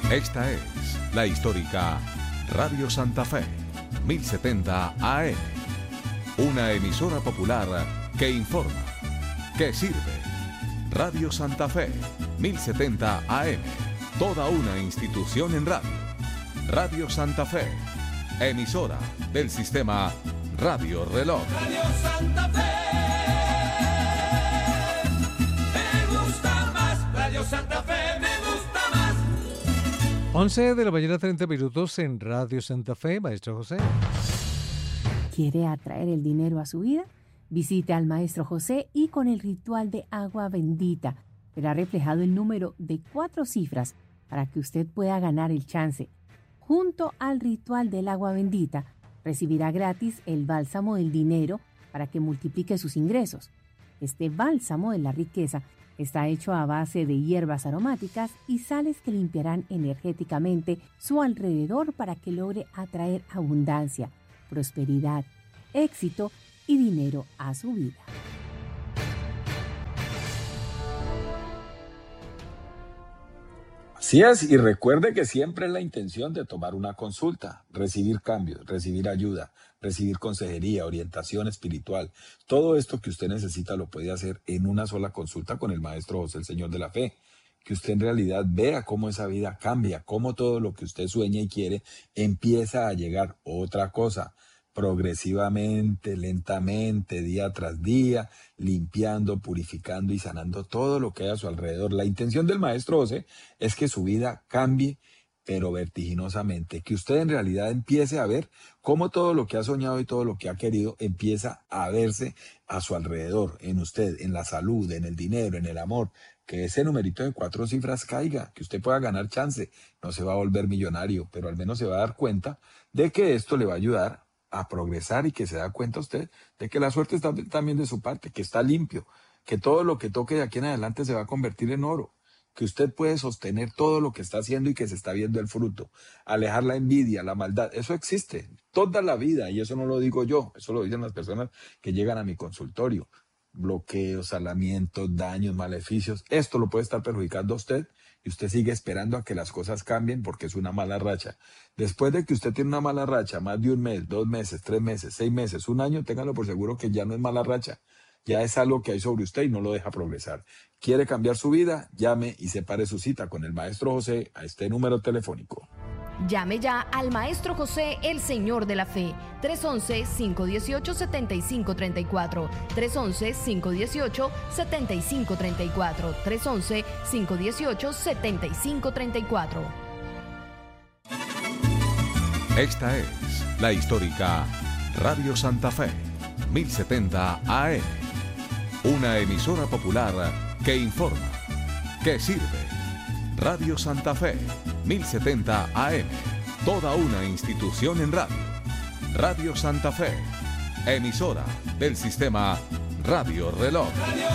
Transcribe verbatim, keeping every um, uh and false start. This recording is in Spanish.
Esta es la histórica Radio Santa Fe, mil setenta A M. Una emisora popular que informa, que sirve. Radio Santa Fe, mil setenta A M. Toda una institución en radio. Radio Santa Fe, emisora del sistema Radio Reloj. Radio Santa Fe, me gusta más. Radio Santa Fe, me gusta más. once de la mañana, treinta minutos en Radio Santa Fe. Maestro José. ¿Quiere atraer el dinero a su vida? Visite al Maestro José y con el ritual de agua bendita verá reflejado el número de cuatro cifras para que usted pueda ganar el chance. Junto al ritual del agua bendita, recibirá gratis el bálsamo del dinero para que multiplique sus ingresos. Este bálsamo de la riqueza está hecho a base de hierbas aromáticas y sales que limpiarán energéticamente su alrededor para que logre atraer abundancia, prosperidad, éxito y dinero a su vida. Así es, y recuerde que siempre es la intención de tomar una consulta, recibir cambios, recibir ayuda, recibir consejería, orientación espiritual. Todo esto que usted necesita lo puede hacer en una sola consulta con el Maestro José, el Señor de la Fe. Que usted en realidad vea cómo esa vida cambia, cómo todo lo que usted sueña y quiere empieza a llegar. Otra cosa, progresivamente, lentamente, día tras día, limpiando, purificando y sanando todo lo que hay a su alrededor. La intención del Maestro José es que su vida cambie, pero vertiginosamente, que usted en realidad empiece a ver cómo todo lo que ha soñado y todo lo que ha querido empieza a verse a su alrededor, en usted, en la salud, en el dinero, en el amor, que ese numerito de cuatro cifras caiga, que usted pueda ganar chance. No se va a volver millonario, pero al menos se va a dar cuenta de que esto le va a ayudar a progresar y que se da cuenta usted de que la suerte está también de su parte, que está limpio, que todo lo que toque de aquí en adelante se va a convertir en oro, que usted puede sostener todo lo que está haciendo y que se está viendo el fruto, alejar la envidia, la maldad. Eso existe toda la vida y eso no lo digo yo, eso lo dicen las personas que llegan a mi consultorio. Bloqueos, salamientos, daños, maleficios, esto lo puede estar perjudicando a usted y usted sigue esperando a que las cosas cambien porque es una mala racha. Después de que usted tiene una mala racha, más de un mes, dos meses, tres meses, seis meses, un año, téngalo por seguro que ya no es mala racha, ya es algo que hay sobre usted y no lo deja progresar. ¿Quiere cambiar su vida? Llame y separe su cita con el Maestro José a este número telefónico. Llame ya al Maestro José, el Señor de la Fe, tres once, cinco uno ocho, siete cinco tres cuatro, tres once, cinco uno ocho, siete cinco tres cuatro, tres once, cinco uno ocho, siete cinco tres cuatro. Esta es la histórica Radio Santa Fe, mil setenta A M. Una emisora popular que informa, que sirve. Radio Santa Fe, mil setenta A M. Toda una institución en radio. Radio Santa Fe, emisora del sistema Radio Reloj.